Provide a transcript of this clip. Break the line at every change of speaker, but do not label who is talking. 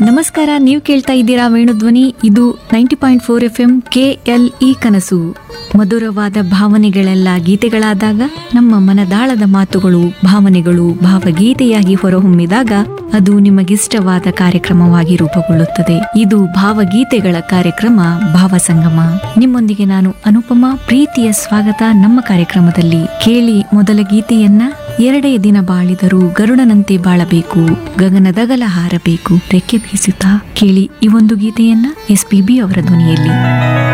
ನಮಸ್ಕಾರ, ನೀವು ಕೇಳ್ತಾ ಇದ್ದೀರಾ ವೇಣುಧ್ವನಿ. ಇದು 90.4 FM KLE ಕನಸು. ಮಧುರವಾದ ಭಾವನೆಗಳೆಲ್ಲ ಗೀತೆಗಳಾದಾಗ, ನಮ್ಮ ಮನದಾಳದ ಮಾತುಗಳು ಭಾವನೆಗಳು ಭಾವಗೀತೆಯಾಗಿ ಹೊರಹೊಮ್ಮಿದಾಗ ಅದು ನಿಮಗಿಷ್ಟವಾದ ಕಾರ್ಯಕ್ರಮವಾಗಿ ರೂಪುಗೊಳ್ಳುತ್ತದೆ. ಇದು ಭಾವಗೀತೆಗಳ ಕಾರ್ಯಕ್ರಮ ಭಾವಸಂಗಮ. ನಿಮ್ಮೊಂದಿಗೆ ನಾನು ಅನುಪಮ. ಪ್ರೀತಿಯ ಸ್ವಾಗತ ನಮ್ಮ ಕಾರ್ಯಕ್ರಮದಲ್ಲಿ. ಕೇಳಿ ಮೊದಲ ಗೀತೆಯನ್ನ. ಎರಡೇ ದಿನ ಬಾಳಿದರೂ ಗರುಡನಂತೆ ಬಾಳಬೇಕು, ಗಗನದಗಲ ಹಾರಬೇಕು ರೆಕ್ಕೆ ಬೀಸುತ್ತಾ. ಕೇಳಿ ಈ ಒಂದು ಗೀತೆಯನ್ನ SPB ಅವರ ಧ್ವನಿಯಲ್ಲಿ.